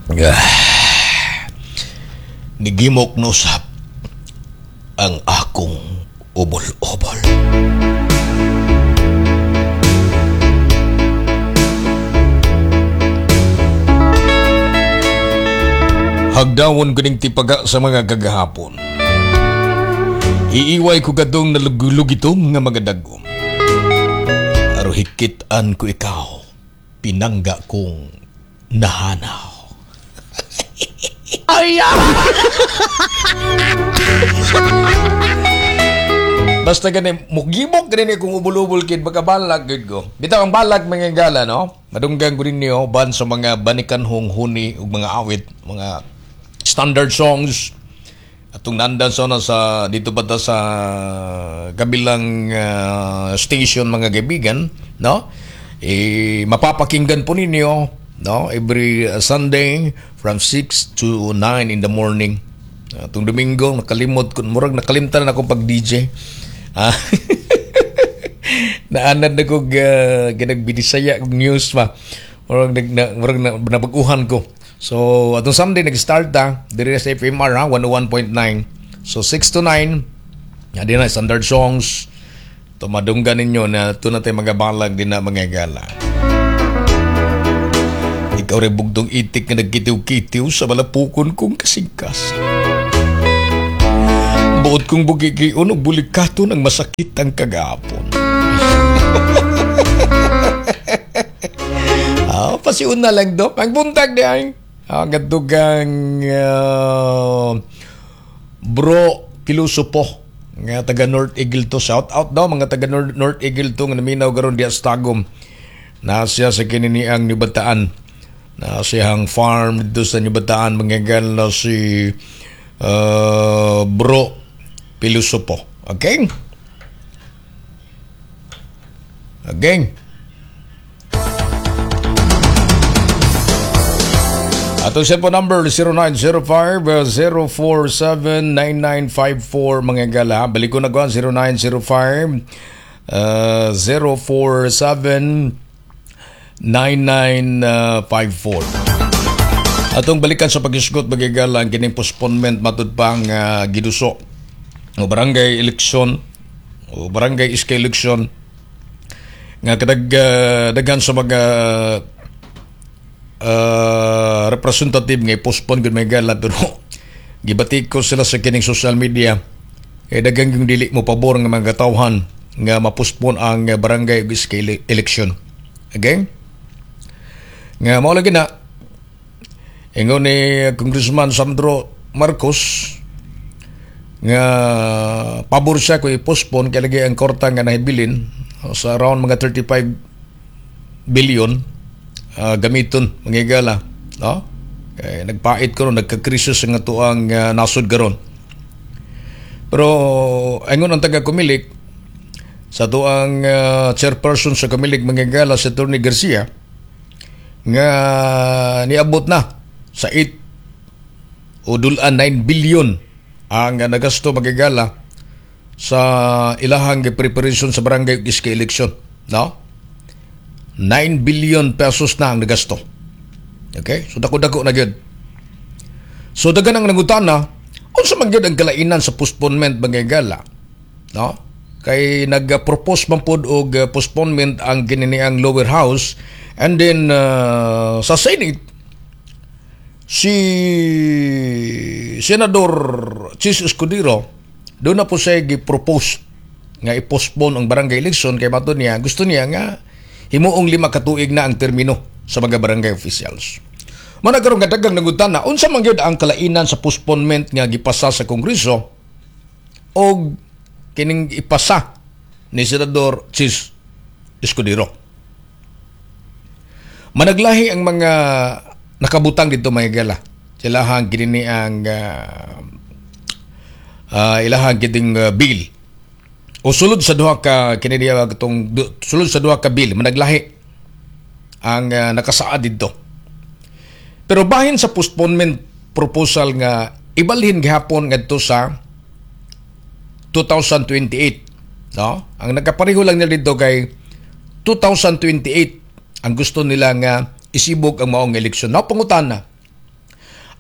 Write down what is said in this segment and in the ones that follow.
Nigimok nusap ang akong ubol-ubol. Hagdawon ganing tipaga sa mga gagahapon. Iiway ko gadong nalugulugitong nga mga dagom. Aro hikitan ko ikaw, pinangga kong nahanaw. Ay! Basta gani, mugibok gani kung ubul-ubul kid, bakabalag gid ko. Bitaw ang balag mga gala, no? Madunggan ko rin niyo, ban sa mga banikanhong huni ug mga awit, mga standard songs. Atong nandan sa dito pa ta sa kabilang station mga kaibigan, no? Mapapakinggan po ninyo, no? Every Sunday from 6 to 9 in the morning. Atong Domingo nakalimot ko, murag nakalimtan na ako pag DJ. Naanad na ko ginagbidisaya og news pa. Murag nabaguhan ko. So, atong Sunday nag-start diri sa FMR 101.9. So, 6 to 9, di na standard songs. Tumadunggan ninyo na ito na tayo mga balag din na mga gala. Ikaw rin bugdong itik na nagkitiw-kitiw sa malapukon kong kasingkas. Buot kong bugigion o bulikato ng masakit ang kagapon. Pasiun na lang do. Ang buntag di ay. Gatugang bro Pilusupo nga taga North Eagle to. Shout out daw mga taga North Eagle to nga naminaw garon di Astagom. Na siya sa kinini ang Nibataan. Na siyang farm dito sa Nibataan mangagal na si bro Pilusupo. Okay? Again. Ato siya po number 0905-047-9954 mga gala. Balik ko na ko 0905-047-9954. Atong balikan sa pag-isgot mga gala ang kining postponement matud pang giduso o barangay election o barangay iska election nga kadaghan sa mga representative nga postpone gud may gala pero gibatik ko sila sa kining social media kay daghang yung dili mo pabor nga mga tawhan nga ma-postpone ang barangay iska election. Okay? Nga mao lagi na ingon ni Congressman Sandro Marcos nga pabor siya kung i-postpone kaya lagi ang korta nga nahibilin sa around mga 35 billion gamiton mga gala, no? Kaya nagpait ko ron, nagkakrisis nga tuang nasod karon. Pero ayun ang taga Kumilik sa tuang chairperson sa Kumilik mga gala si Tony Garcia nga niabot na sa 8 o dulan 9 billion ang nagasto mga gala sa ilahang preparation sa barangay iska election, no? 9 billion pesos na ang nagasto. Okay? So dako-dako na gyud. So dagan ang nangutana, unsa man gyud ang kalainan sa postponement mga gala? No? Kay nag-propose man pod og postponement ang gininiang lower house and then sa Senate si Senador Chis Escudero doon na po siya gi-propose nga i-postpone ang barangay election kay mato niya gusto niya nga himuong 5 katuig na ang termino sa mga barangay officials. Managkaroon nga dagang nagutan na unsa man gyud ang kalainan sa postponement nga gipasa sa Kongreso o kining ipasa ni Senador Chis Escudero. Managlahi ang mga nakabutang dito mga gala. Ilahang kinini ang ilahang kiting bill. O sulod sa duha ka sulod sa duha ka bill managlahi ang nakasaad dito. Pero bahin sa postponement proposal nga ibalhin gihapon ngadto sa 2028, no? Ang nagkapareho lang nila dito kay 2028 ang gusto nila nga isibog ang maong eleksyon. No, pangutana.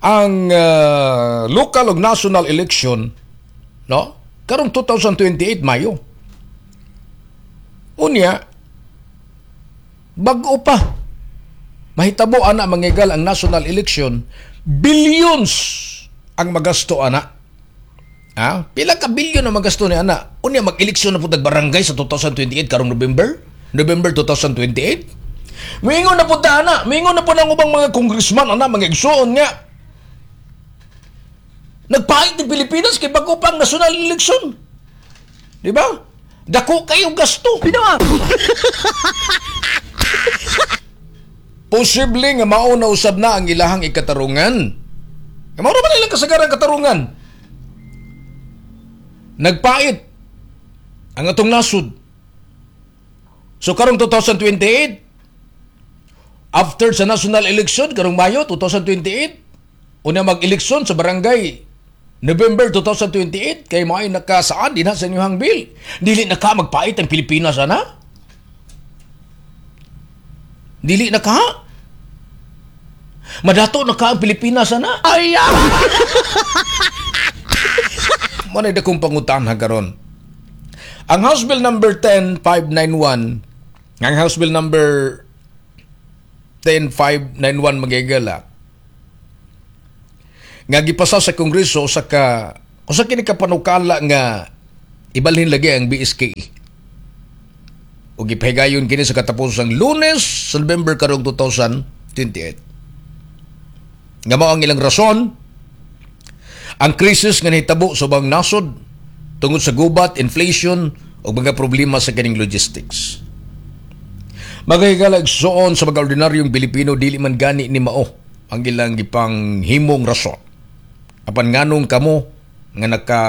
ang local ug national election, no? Karong 2028 Mayo. Unya, bag-o pa. Mahitabo ana mangigal ang national election, billions ang magasto ana. Pila ka bilyon ang magasto ni ana. Unya mag-eleksyon na po barangay sa 2028 karong November 2028. Mingon na po ta ana, mingon na po nang ubang mga congressman ana mga igsuon nga. Nagpahit ng Pilipinas kay bago pang national election. Di ba? Dako kayo gasto. Pinawa. Posible nga mauna usab na ang ilahang ikatarungan. Mao ba nilang kasagarang katarungan? Nagpait ang atong nasud. So karong 2028, after sa national election, karong Mayo 2028, una mag-eleksyon sa barangay November 2028, kay mo ay nakasaan din sa inyong bill. Dili na ka magpait ang Pilipinas, ana? Dili na ka? Madato na ka ang Pilipinas, ana? Ay, manay dakong pangutan karon. Ang House Bill number 10591, ang House Bill number 10591 magigala nga gipasa sa Kongreso sa kini ka panukala nga ibalhin lagi ang BSK o gipahigayon kini sa katapusang Lunes sa November karong 2028 nga mao ang ilang rason ang krisis nga nahitabo sa bang nasod tungod sa gubat, inflation o mga problema sa kining logistics. Magahigalag soon sa mga ordinaryong Pilipino dili man gani ni mao ang ilang gipang himong rason. Apan nganong kamo nga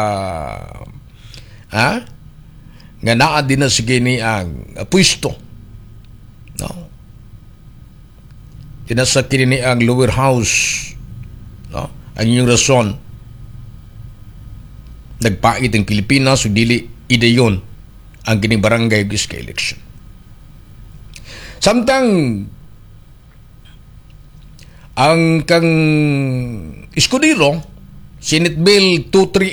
nga naa din na sige ni ang pwesto. No? Tinasa kini ni ang lower house. No? Ang inyong rason nagpait ang Pilipinas o dili ideyon ang kining barangay giska election. Samtang ang kang Escudero, Senate Bill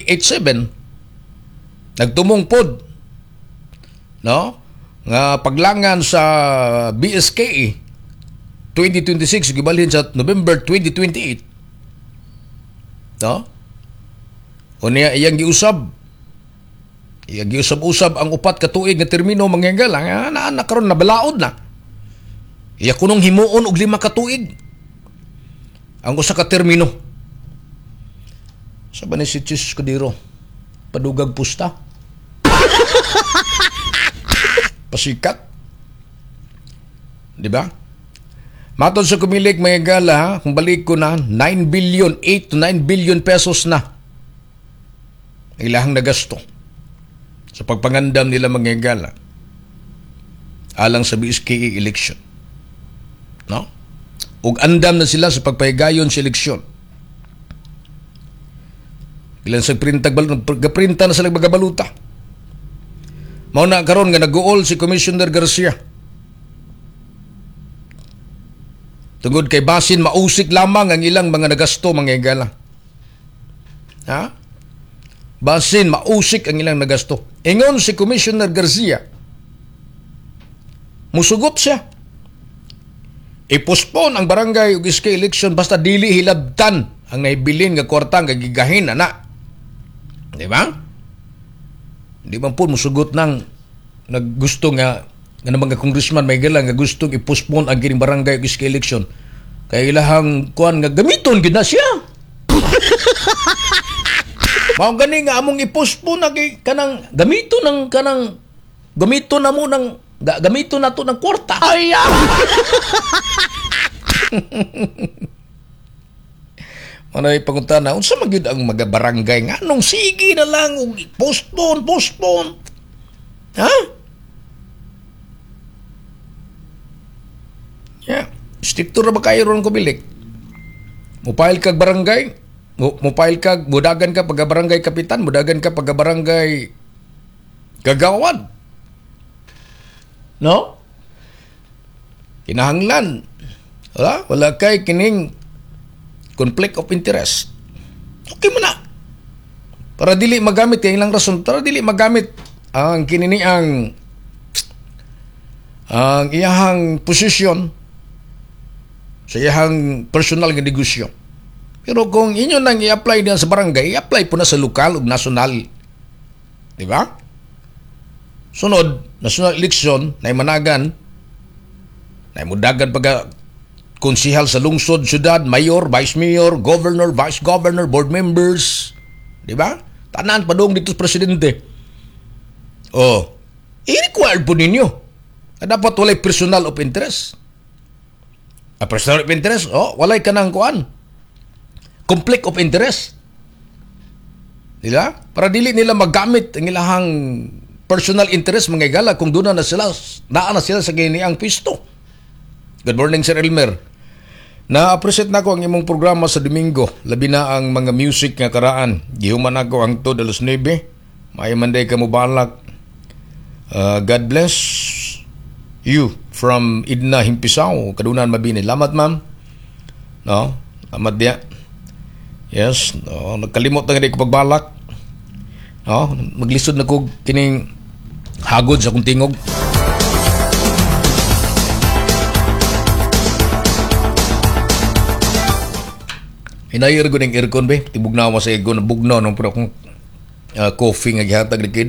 2387 nagtumong pod, no, nga paglangan sa BSK 2026 gibalhin sa November 2028, no, unya iyang giusab-usab ang upat ka tuig nga termino mangyagal nga naa karon nabalaod na iya kunong himuon og 5 ka tuig ang usa ka termino. Sabi ni si Chis Escudero, padugag pusta. Pasikat. Di ba? Matod sa kumilig mga gala, kung balik ko na, 8 to 9 billion pesos na ang ilahang nagasto sa pagpangandam nila mga gala alang sa BSKE election. No? Ug andam na sila sa pagpahigayon sa eleksyon. Ilan sa printa na sila magabaluta. Mao na karon nga nag-uol si Commissioner Garcia. Tungod kay basin mausik lamang ang ilang mga nagasto mga igala. Basin mausik ang ilang nagasto. Ingon si Commissioner Garcia, musugot siya. I-postpone ang barangay ug iska election basta dili hilabtan ang naibilin nga kwarta nga gigahin ana. Di ba? Di man po musugot nang naggusto nga mga congressman may gala nga gustong i-postpone ang kining barangay ug iska election. Kaya ilahang kuan nga gamiton gid na siya. Mao gani nga among i-postpone na kanang gamito na mo ng gamito na to ng kwarta. Ay! Manay pangutana, unsa man gyud ang mga barangay nga nung sige na lang og postpone. Ha? Yeah. Stricto ra ba kayo ron kubilik? Mupile kag barangay, mupile kag mudagan ka pagka barangay kapitan, mudagan ka pagka barangay kagawad. No? Kinahanglan. Wala kay kining conflict of interest. Okay mo na. Para dili magamit kay ilang rason, para dili magamit ang kinini ang iyahang posisyon sa iyahang personal nga negosyo. Pero kung inyo nang i-apply diyan sa barangay, i-apply po na sa lokal ug nasyonal. Di ba? Sunod, national election, na managan, na mudagan pag konsihal sa lungsod, syudad, mayor, vice mayor, governor, vice governor, board members. Di ba? Tanan pa doon dito sa presidente. Oh, i-required po ninyo na dapat walay personal of interest. A personal of interest, walay ka ng kuan. Conflict of interest. Diba? Para dili nila magamit ang ilahang personal interest mga igala kung doon na sila sa giniang pisto. Good morning, Sir Elmer. Na-appreciate na ko ang imong programa sa Domingo. Labi na ang mga music nga karaan. Gihuman ako ang to dalos 9. May manday ka mo balak. God bless you from Idna Himpisaw. Kadunan mabini. Lamat, ma'am. No? Lamat dia. Yes. No? Nagkalimot na hindi ko pagbalak. No? Maglisod na ko kining hagod sa kong tingog. Hinayir ko ng aircon be. Tibugnawa sa ego na bugnaw nung pura kong coffee nga gihatag ni kid.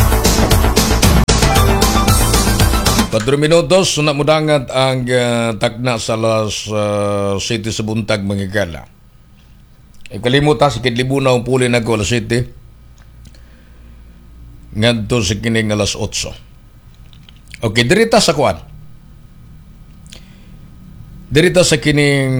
4 minutos, na mudangat ang takna sa alas 7 sa buntag mga gala. Kalimutan sa kidlibunaw ang puli na ko alas 7. Ngadto sa kining alas 8. Okay, dirita sa kuan. Dirita sa kining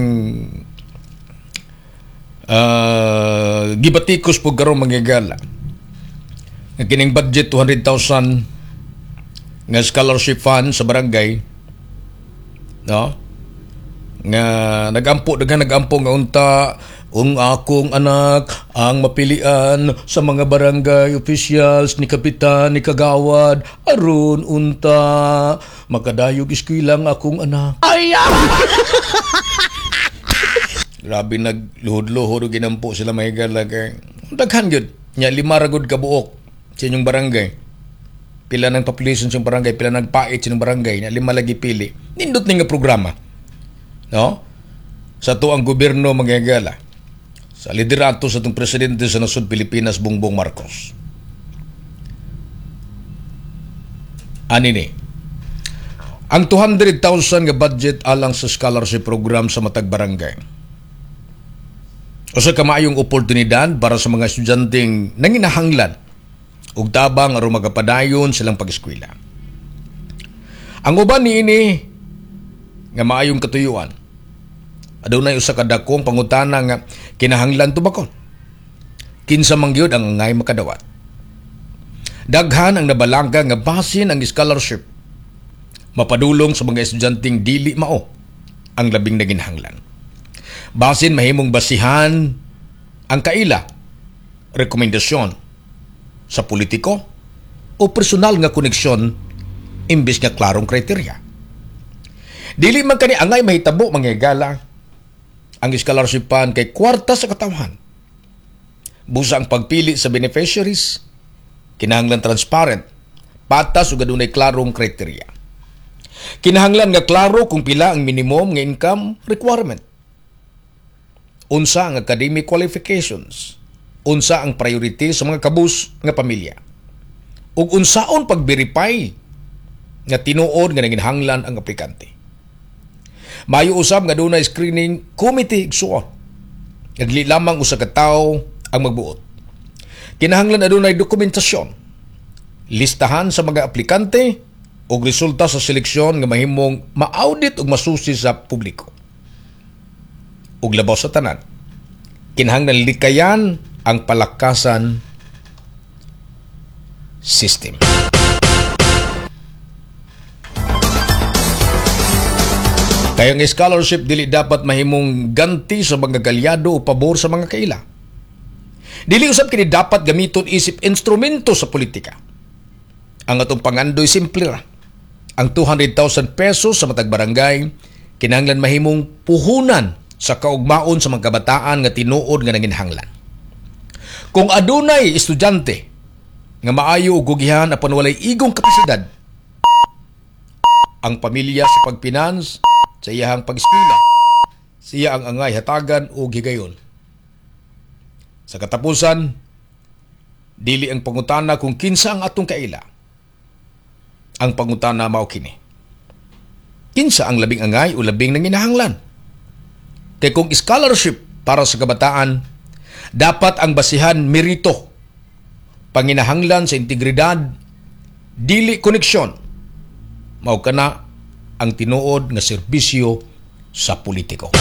gibatikos po garong mga gala. Kining budget 200,000 nga scholarship fund sa barangay, no? Nga nagampo nga unta akong anak ang mapilian sa mga barangay officials ni kapitan ni kagawad aron unta makadayog eskwela akong anak. Ay! Grabe nagluhod-luhod ginampo sila may gala kay daghan gyud nya 5 ra gud ka buok sa inyong barangay. Pila ng population sa barangay, pila ng pait sa barangay, na 5 lagi pili. Nindot nga programa. No? Sa to ang gobyerno mangyagala. Sa liderato sa itong presidente sa nasod Pilipinas, Bongbong Marcos. Anini. Ang 200,000 nga budget alang sa scholarship program sa matag barangay. O sa kamayong oportunidad para sa mga estudyanteng nanginahanglan ug tabang aron magapadayon silang pag-eskwela. Ang uban niini nga maayong katuyuan. Adunay usa ka dakong pangutana nga kinahanglan tubakon. Kinsa man gyud ang ngay makadawat. Daghan ang nabalangga nga basin ang scholarship mapadulong sa mga estudyanteng dili mao ang labing naginhanglan. Basin mahimong basihan ang kaila, rekomendasyon sa politiko o personal nga koneksyon imbis nga klarong kriteria. Dili man kani angay mahitabo mangyagala ang scholarship fund kay kwarta sa katawhan. Busa ang pagpili sa beneficiaries, kinahanglan transparent, patas ug adunay klarong kriteria. Kinahanglan nga klaro kung pila ang minimum nga income requirement. Unsa ang academic qualifications? Unsa ang priority sa mga kabus nga pamilya? Ug unsaon pag-verify nga tinuod nga naginhanglan ang aplikante? Mayo usab nga dunay screening committee igsuon. Nagli lamang usa ka tawo ang magbuot. Kinahanglan adunay dokumentasyon, listahan sa mga aplikante ug resulta sa seleksyon nga mahimong ma-audit ug masusi sa publiko. Ug labaw sa tanan, kinahanglan likayan ang palakasan system. Kaya ang scholarship dili dapat mahimong ganti sa mga galyado o pabor sa mga kaila. Dili usab kini dapat gamiton isip instrumento sa politika. Ang atong pangandoy simple ra. Ang 200,000 pesos sa matag barangay kinahanglan mahimong puhunan sa kaugmaon sa mga kabataan nga tinuod nga nanginhanglan. Kung adunay estudyante nga maayo ug gugihan apan walay igong kapasidad, ang pamilya sa pagpinans sa iyahang pag-eskwela, siya ang angay hatagan o higayon. Sa katapusan, dili ang pangutana kung kinsa ang atong kaila. Ang pangutana mao kini: kinsa ang labing angay o labing nanginahanglan? Kay kung scholarship para sa kabataan, dapat ang basihan merito, panginahanglan sa integridad, dili koneksyon. Mao kana ang tinuod nga serbisyo sa politiko.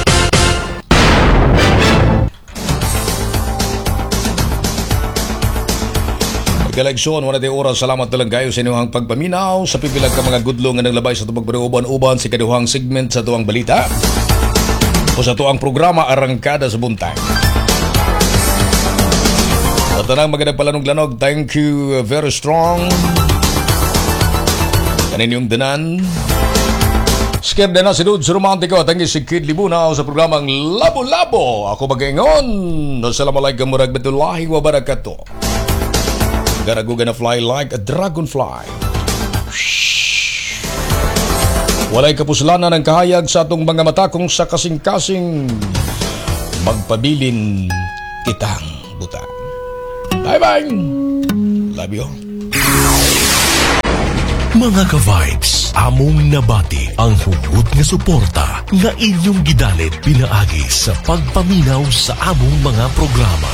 Kalagson, wala tayo oras. Salamat na lang kayo sa inyong pagpaminaw sa pipilag ka mga gudlo nga naglabay sa itong pagpariuban-uban sa kaduhang segment sa tuwang balita o sa tuwang programa Arangkada sa Buntag. Sa tanang magandang palanog-lanog, thank you very strong. Kaninyong danan. Skip na si Dudes Romantiko. Thank you si Kid Libunaw sa programang Labo-Labo. Ako mag-ingon. Assalamualaikum warahmatullahi wabarakatuh. Garaguga na fly like a dragonfly. Walay kapuslanan ng kahayag sa atong mga mata kung sa kasing-kasing magpabilin kitang buta. Bye-bye! Love you. Mga ka-vibes, among nabati ang hugot nga suporta nga inyong gidalit pinaagi sa pagpaminaw sa among mga programa.